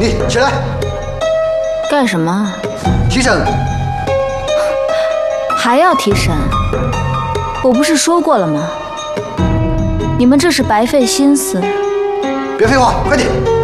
你起来。 干什么？ 提审。 还要提审？我不是说过了吗？你们这是白费心思。 别废话，快点。